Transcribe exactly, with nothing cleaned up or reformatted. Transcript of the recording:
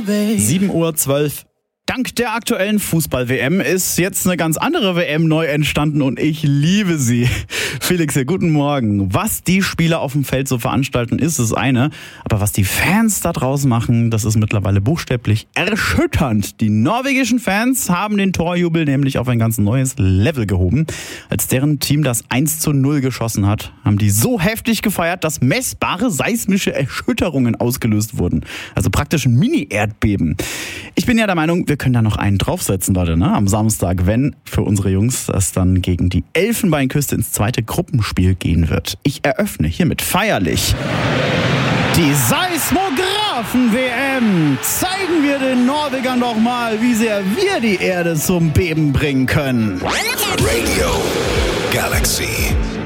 sieben Uhr zwölf. Dank der aktuellen Fußball-W M ist jetzt eine ganz andere W M neu entstanden und ich liebe sie. Felix hier, guten Morgen. Was die Spieler auf dem Feld so veranstalten, ist das eine. Aber was die Fans da draußen machen, das ist mittlerweile buchstäblich erschütternd. Die norwegischen Fans haben den Torjubel nämlich auf ein ganz neues Level gehoben. Als deren Team das eins zu null geschossen hat, haben die so heftig gefeiert, dass messbare seismische Erschütterungen ausgelöst wurden. Also praktisch ein Mini-Erdbeben. Ich bin ja der Meinung, wir können da noch einen draufsetzen, Leute, ne? Am Samstag, wenn für unsere Jungs das dann gegen die Elfenbeinküste ins zweite Gruppenspiel gehen wird. Ich eröffne hiermit feierlich die Seismographen-W M. Zeigen wir den Norwegern doch mal, wie sehr wir die Erde zum Beben bringen können. Radio Galaxy.